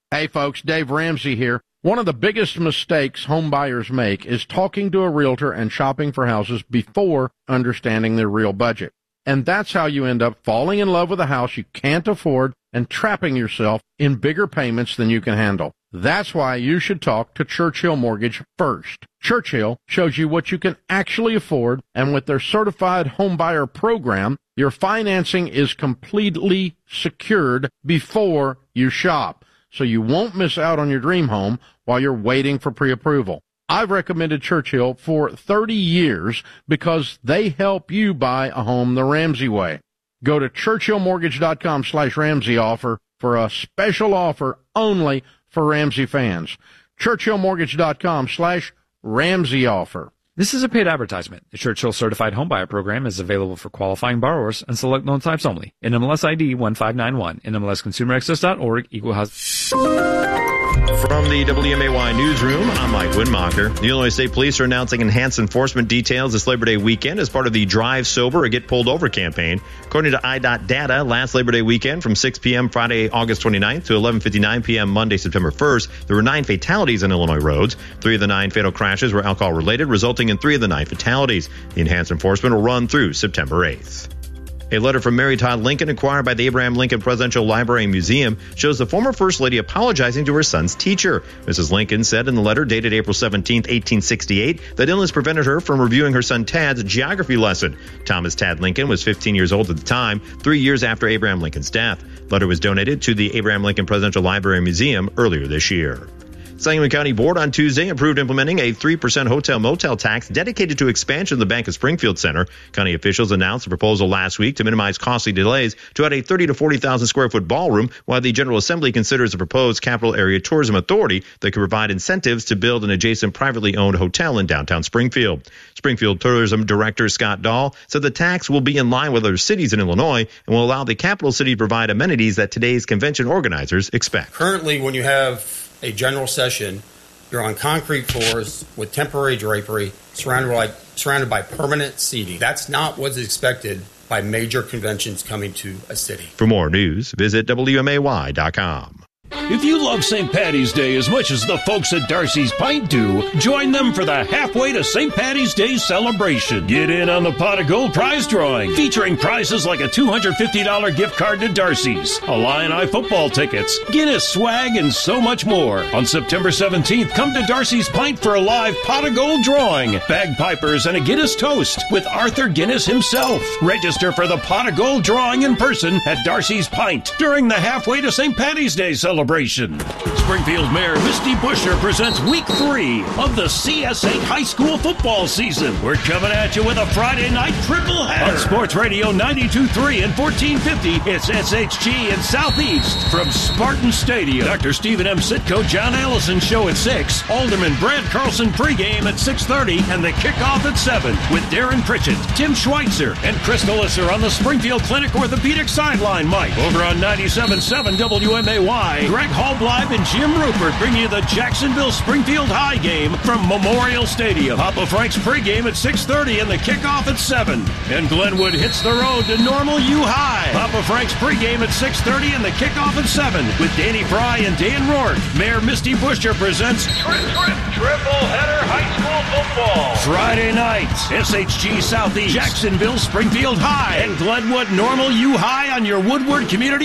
Hey folks, Dave Ramsey here. One of the biggest mistakes home buyers make is talking to a realtor and shopping for houses before understanding their real budget. And that's how you end up falling in love with a house you can't afford and trapping yourself in bigger payments than you can handle. That's why you should talk to Churchill Mortgage first. Churchill shows you what you can actually afford, and with their certified home buyer program, your financing is completely secured before you shop, so you won't miss out on your dream home while you're waiting for pre-approval. I've recommended Churchill for 30 years because they help you buy a home the Ramsey way. Go to churchillmortgage.com/Ramsey offer for a special offer only for Ramsey fans. churchillmortgage.com/Ramsey offer. This is a paid advertisement. The Churchill Certified Homebuyer Program is available for qualifying borrowers and select loan types only. NMLS ID 1591. NMLSConsumerAccess.org. Equal housing. From the WMAY newsroom, I'm Mike Winmacher. The Illinois State Police are announcing enhanced enforcement details this Labor Day weekend as part of the Drive Sober or Get Pulled Over campaign. According to IDOT data, last Labor Day weekend from 6 p.m. Friday, August 29th to 11:59 p.m. Monday, September 1st, there were 9 fatalities on Illinois roads. 3 of the 9 fatal crashes were alcohol-related, resulting in 3 of the 9 fatalities. The enhanced enforcement will run through September 8th. A letter from Mary Todd Lincoln, acquired by the Abraham Lincoln Presidential Library and Museum, shows the former First Lady apologizing to her son's teacher. Mrs. Lincoln said in the letter, dated April 17, 1868, that illness prevented her from reviewing her son Tad's geography lesson. Thomas Tad Lincoln was 15 years old at the time, 3 years after Abraham Lincoln's death. The letter was donated to the Abraham Lincoln Presidential Library and Museum earlier this year. Sangamon County Board on Tuesday approved implementing a 3% hotel-motel tax dedicated to expansion of the Bank of Springfield Center. County officials announced a proposal last week to minimize costly delays to add a 30 to 40,000 square foot ballroom, while the General Assembly considers a proposed capital area tourism authority that could provide incentives to build an adjacent privately owned hotel in downtown Springfield. Springfield Tourism Director Scott Dahl said the tax will be in line with other cities in Illinois and will allow the capital city to provide amenities that today's convention organizers expect. Currently, when you have a general session, you're on concrete floors with temporary drapery surrounded by permanent seating. That's not what's expected by major conventions coming to a city. For more news, visit WMAY.com. If you love St. Paddy's Day as much as the folks at Darcy's Pint do, join them for the Halfway to St. Paddy's Day celebration. Get in on the Pot of Gold prize drawing, featuring prizes like a $250 gift card to Darcy's, Illini football tickets, Guinness swag, and so much more. On September 17th, come to Darcy's Pint for a live Pot of Gold drawing, bagpipers, and a Guinness toast with Arthur Guinness himself. Register for the Pot of Gold drawing in person at Darcy's Pint during the Halfway to St. Paddy's Day celebration. Springfield Mayor Misty Buscher presents Week 3 of the CS8 high school football season. We're coming at you with a Friday night triple header. On Sports Radio 92.3 and 1450, it's SHG in Southeast from Spartan Stadium. Dr. Stephen M. Sitko, John Allison show at 6. Alderman Brad Carlson pregame at 6:30 and the kickoff at 7 with Darren Pritchett, Tim Schweitzer, and Crystal Lisser on the Springfield Clinic Orthopedic Sideline Mic. Over on 97.7 WMAY, Greg Hallbleib and Jim Rupert bring you the Jacksonville Springfield High game from Memorial Stadium. Papa Frank's pregame at 6:30 and the kickoff at 7. And Glenwood hits the road to Normal U High. Papa Frank's pregame at 6:30 and the kickoff at 7 with Danny Fry and Dan Rourke. Mayor Misty Buscher presents Triple Header High School Football. Friday nights, SHG Southeast, Jacksonville Springfield High, and Glenwood Normal U High on your Woodward Community